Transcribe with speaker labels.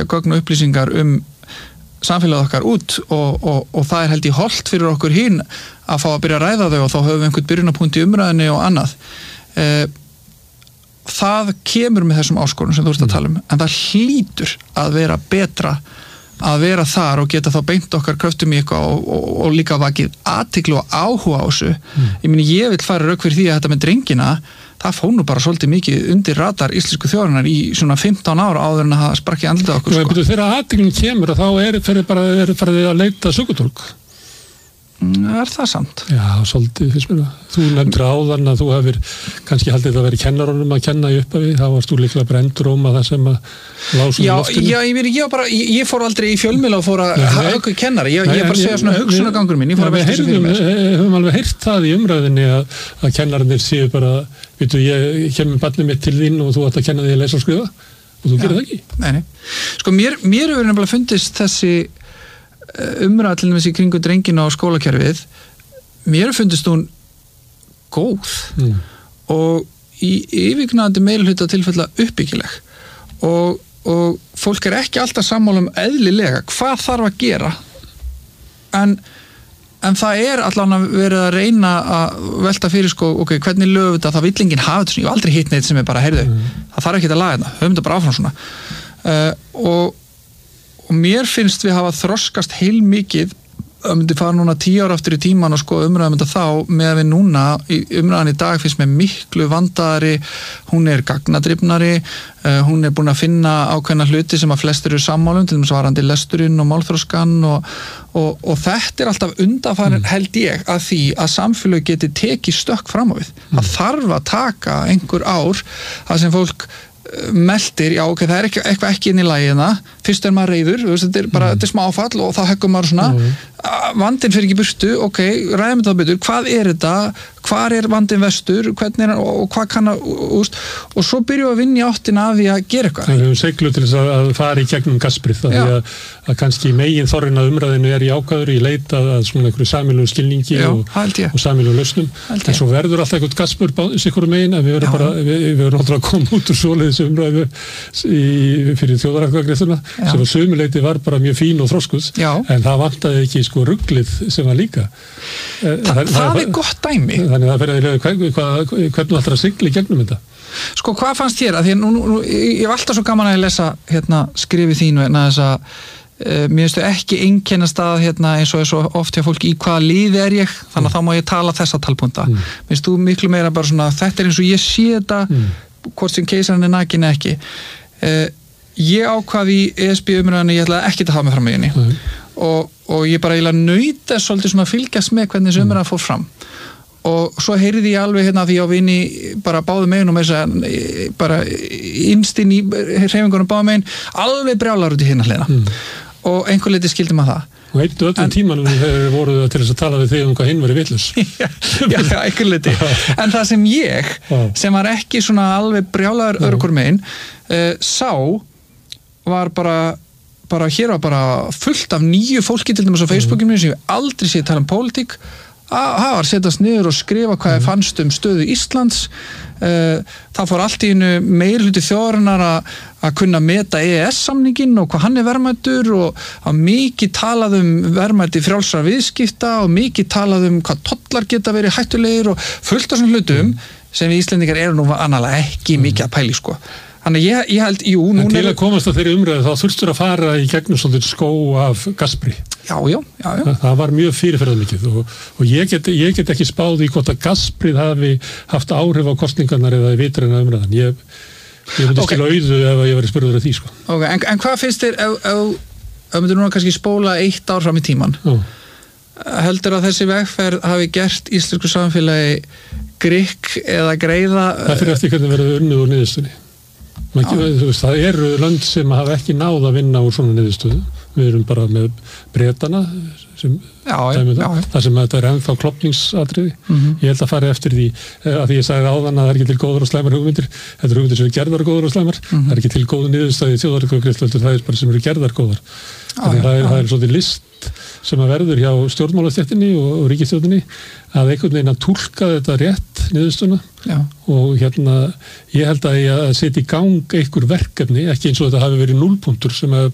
Speaker 1: leggja gögn og upplýsingar samfélagið okkar út og það held ég hollt fyrir okkur hinn að fá að byrja að ræða þau og þá höfum við einhvern byrjunarpunkt í umræðinni og annað. Það kemur með þessum áskorunum sem þú ert að tala en það hlýtur að vera betra að vera þar og geta þá beint okkar kröftum í eitthvað og líka vakið athygli og áhuga á þessu. Ég vil fara rök fyrir því að þetta með drengina, það fór nú bara svolítið mikið undir radar íslensku þjóðarinnar í svona 15 ára áður en að það sprakk í andlitið okkur.
Speaker 2: Þegar athyglin kemur þá er farið að leita sökutólk.
Speaker 1: Er það samt?
Speaker 2: Já, svolítið fyrst mér. Þú nefndir áðan að þú hefur kannski haldið að vera kennarunum að kenna í upphafi, þá varst þú líklega brendur það sem að lása í loftinu.
Speaker 1: Ég fór aldrei í fjölmiðla og fór að höggva kennari. Ég bara segja svona hugsunargangur minn. Ég fór að velta þessu fyrir mér.
Speaker 2: Höfum alveg heyrt það í umræðinni að kennararnir séu bara, ég kem með barnið mitt til þín og þú átt að kenna því að lesa og skrifa og þú gerir það ekki.
Speaker 1: Nei. Sko mér hefur nefnilega fundist þessi umræða til dæmis í kringu drengina og skólakerfið, mér fundist hún góð og í yfirgnæfandi meirihluta tilfella uppbyggileg og fólk ekki alltaf sammála eðlilega hvað þarf að gera en það allan að vera að reyna að velta fyrir hvernig lögum þetta, það vill enginn hafa þetta, ég hef aldrei hitt neitt sem bara heyrðu, það þarf ekki að laga þetta, höfum þetta bara áfram svona og mér finnst við hafa þroskast heilmikið myndi fara núna 10 ára aftur í tíman og umræðum þetta þá með að við núna umræðan í dag finnst mér miklu vandaðari, hún gagnadrifnari, hún búin að finna ákveðna hluti sem að flestir eru sammálum, til dæmis varandi lesturinn og málþroskan og þetta alltaf undanfarin held ég að því að samfélög geti tekið stökk fram á við. Það þarf að taka einhver ár að sem fólk meldir, það eitthvað ekki inn í lagina, fyrst maður reiður, þetta er smá áfall og þá heggur maður svona, vandinn fyrir ekki burtu, ræðum þetta betur, hvað þetta, hvar vandinn vestur, hvernig og hvað kann að, og svo byrjum við að vinna í áttina að því að gera eitthvað.
Speaker 2: Það er seglu til þess að fara í gegnum gasprið, því að kannski megin þorrin að umræðinu í ákvæður í leita að svona einhverju sameiginlegum skilningi og sameiginlegum lausnum, en svo verður alltaf einhvern gaspur sikkur megin að við verðum alltaf að koma út úr svoleiðis umræðu fyrir þjóðaratkvæðagreiðsluna sem að sömuleyti var bara mjög fín og þroskuð, en það vantaði ekki ruglið sem var líka.
Speaker 1: Það gott dæmi.
Speaker 2: Þannig að það fyrir hvernig alltaf að sigla í gegnum þetta.
Speaker 1: Sko, hvað fannst þér? Því ég hef alltaf svo gaman að lesa skrifið þínu þess að mér finnst ekki einkennast að eins og svo oft hjá fólki í hvaða liði ég, þannig að þá má ég tala þessa talpunta. Mér finnst þú miklu meira bara svona, þetta eins og ég sé þetta, hvort sem keisarinn nakin ekki. Ég ákvað í ESB umræðinu, ég ætlaði ekki að hafa mig fram í henni. Og ég bara nauta svolítið svona að fylgjast með hvernig þessu umræða fór fram og svo heyrði ég alveg því á vini bara báðu megin og með þess að bara innst inn í hreyfingunum báðu megin alveg brjálar út í hérna hliðina og einhver leiti skildi maður það
Speaker 2: og eittu öllum tímanum þegar voruð til þess að tala við þig hvað hinn var í vitlaus
Speaker 1: já, einhver leiti en það sem ég, sem var ekki svona alveg brjálar örgur megin sá var bara hér var bara fullt af nýju fólki til dæmis á Facebookinu sem ég aldrei sé tala pólitík það var að setjast niður og skrifa hvað fannst stöðu Íslands það fór allt í einu meirihluti þjóðarinnar að kunna meta EES-samninginn og hvað hann verðmætur og að mikið talað verðmæti frjálsra viðskipta og mikið talað hvað tollar geta verið hættulegir og fullt af svona hlutum sem við Íslendingar eru nú annarlega ekki mikið að pæli sko. Þannig ég held, núna...
Speaker 2: En til að komast að þeirri umræðu þá þurftur að fara í gegnum svolítið skó af gaspri.
Speaker 1: Já.
Speaker 2: Það var mjög fyrirferðar mikið og ég get ekki spáð í hvort að gasprið hafi haft áhrif á kosningarnar eða í vitræna umræðan. Ég myndi skilja auðu ef ég væri spurður af því, sko.
Speaker 1: En hvað finnst þér, ef myndir núna kannski spóla 1 ár fram í tíman, heldur að þessi vegferð hafi gert íslensku samfélagi grikk eða greiða...
Speaker 2: Það fyrir eftir hvernig verður unnið úr niðurstöðunni. Það eru lönd sem hafa ekki náð að vinna úr svona niðurstöðu. Við erum bara með Bretana sem það sem þetta ennþá klopningsatriði. Ég held að fara eftir því að því ég sagði áðan að það ekki til góðar og slæmar hugmyndir. Þetta eru hugmyndir sem eru gerðar góðar og slæmar. Það ekki til góðu niðurstöðu í þjóðaratkvæðagreiðslu, það bara sem eru gerðar góðar. Það er svolítið list sem að verður hjá stjórnmálastéttinni og ríkisstjórninni að einhvern veginn að túlka þetta rétt niðurstöðuna og ég held að setja í gang einhver verkefni, ekki eins og þetta hafi verið núllpunktur sem að